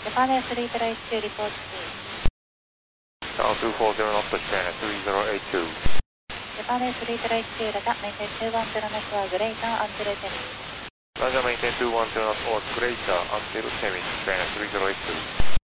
Japan Air 3082 report Down 240 knots, China 3082. Japan Air 3082 data, maintain 210 knots or greater until 10 minutes. Roger, maintain 210 knots or greater until 10 minutes, China 3082.